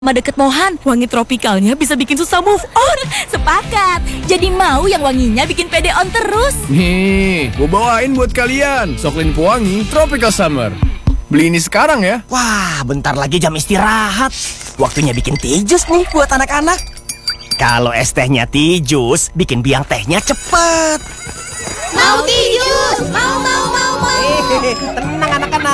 deket Mohan. Wangi tropikalnya bisa bikin susah move on. Sepakat. Jadi mau yang wanginya bikin pede on terus. Nih, gue bawain buat kalian Soklin Pewangi Tropical Summer. Beli ini sekarang ya. Wah, bentar lagi jam istirahat. Waktunya bikin tea jus nih buat anak-anak. Kalau es tehnya tea jus, bikin biang tehnya cepet. Mau tea jus, mau. Tenang anak-anak.